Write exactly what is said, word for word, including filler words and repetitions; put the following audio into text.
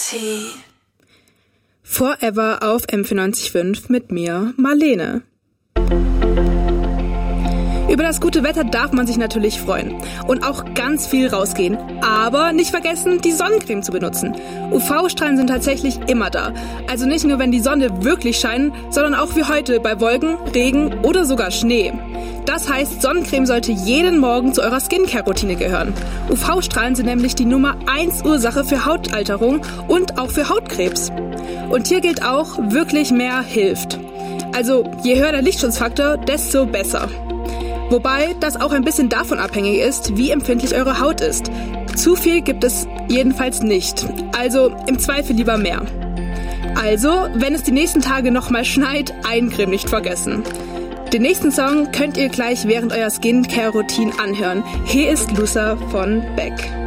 Beauty. Forever auf M vierundneunzig Komma fünf mit mir, Marlene. Über das gute Wetter darf man sich natürlich freuen und auch ganz viel rausgehen. Aber nicht vergessen, die Sonnencreme zu benutzen. U V-Strahlen sind tatsächlich immer da. Also nicht nur, wenn die Sonne wirklich scheint, sondern auch wie heute bei Wolken, Regen oder sogar Schnee. Das heißt, Sonnencreme sollte jeden Morgen zu eurer Skincare-Routine gehören. U V-Strahlen sind nämlich die Nummer eins Ursache für Hautalterung und auch für Hautkrebs. Und hier gilt auch, wirklich mehr hilft. Also je höher der Lichtschutzfaktor, desto besser. Wobei das auch ein bisschen davon abhängig ist, wie empfindlich eure Haut ist. Zu viel gibt es jedenfalls nicht. Also im Zweifel lieber mehr. Also, wenn es die nächsten Tage nochmal schneit, Eincreme nicht vergessen. Den nächsten Song könnt ihr gleich während eurer Skincare-Routine anhören. Hier ist Lusa von Beck.